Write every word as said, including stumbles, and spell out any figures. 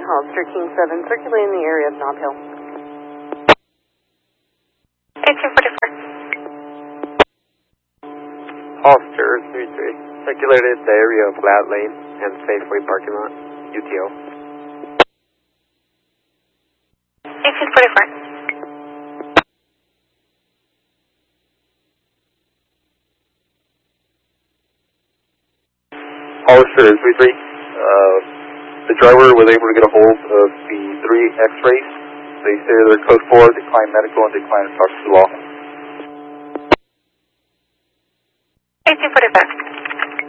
Hollister King seven, circulating the area of Nob Hill. eighteen forty-four. Hollister three three, circulated the area of Glad Lane and Safeway parking lot, U T O. eighteen forty-four. Hollister three three, uh, the driver was able to get a hold of the three X-rays. They say they're code four, decline medical, and decline to talk to law. eighteen forty-five.